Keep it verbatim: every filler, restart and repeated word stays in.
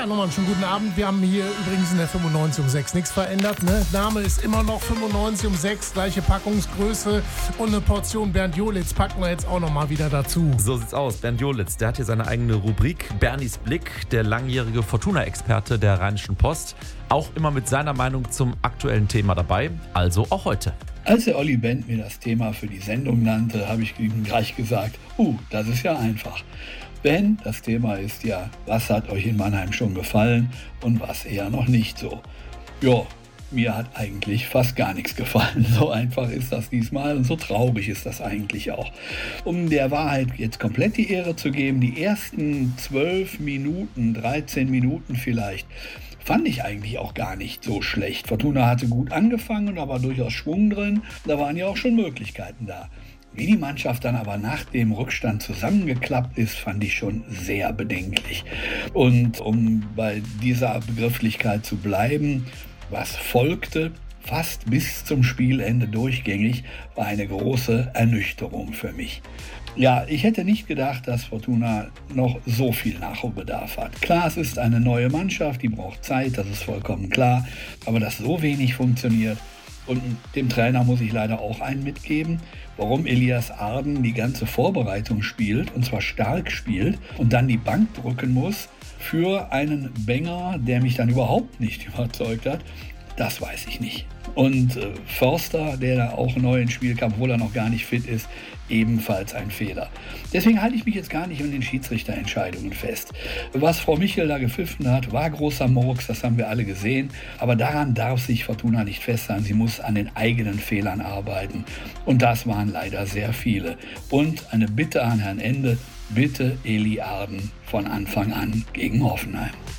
Ja, nochmal einen schönen guten Abend. Wir haben hier übrigens in der fünfundneunzig um sechs nichts verändert. Ne? Name ist immer noch fünfundneunzig um sechs, gleiche Packungsgröße und eine Portion Bernd Jolitz packen wir jetzt auch nochmal wieder dazu. So sieht's aus. Bernd Jolitz, der hat hier seine eigene Rubrik. Bernis Blick, der langjährige Fortuna-Experte der Rheinischen Post. Auch immer mit seiner Meinung zum aktuellen Thema dabei. Also auch heute. Als der Olli Bent mir das Thema für die Sendung nannte, habe ich ihm gleich gesagt, uh, das ist ja einfach. Ben, das Thema ist ja, was hat euch in Mannheim schon gefallen und was eher noch nicht so. Ja, mir hat eigentlich fast gar nichts gefallen. So einfach ist das diesmal und so traurig ist das eigentlich auch. Um der Wahrheit jetzt komplett die Ehre zu geben, die ersten zwölf Minuten, dreizehn Minuten vielleicht, fand ich eigentlich auch gar nicht so schlecht. Fortuna hatte gut angefangen, da war durchaus Schwung drin, da waren ja auch schon Möglichkeiten da. Wie die Mannschaft dann aber nach dem Rückstand zusammengeklappt ist, fand ich schon sehr bedenklich. Und um bei dieser Begrifflichkeit zu bleiben, was folgte, fast bis zum Spielende durchgängig, war eine große Ernüchterung für mich. Ja, ich hätte nicht gedacht, dass Fortuna noch so viel Nachholbedarf hat. Klar, es ist eine neue Mannschaft, die braucht Zeit, das ist vollkommen klar. Aber dass so wenig funktioniert, und dem Trainer muss ich leider auch einen mitgeben, warum Elias Arden die ganze Vorbereitung spielt, und zwar stark spielt, und dann die Bank drücken muss für einen Benger, der mich dann überhaupt nicht überzeugt hat, das weiß ich nicht. Und äh, Förster, der da auch neu ins Spiel kam, obwohl er noch gar nicht fit ist, ebenfalls ein Fehler. Deswegen halte ich mich jetzt gar nicht an den Schiedsrichterentscheidungen fest. Was Frau Michel da gepfiffen hat, war großer Murks, das haben wir alle gesehen. Aber daran darf sich Fortuna nicht festhalten. Sie muss an den eigenen Fehlern arbeiten. Und das waren leider sehr viele. Und eine Bitte an Herrn Ende, bitte Eli Arden von Anfang an gegen Hoffenheim.